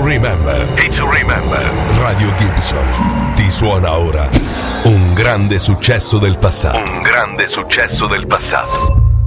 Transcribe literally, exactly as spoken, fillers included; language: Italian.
remember. Hit to remember. Radio Gibson ti suona ora un grande successo del passato. Un grande successo del passato.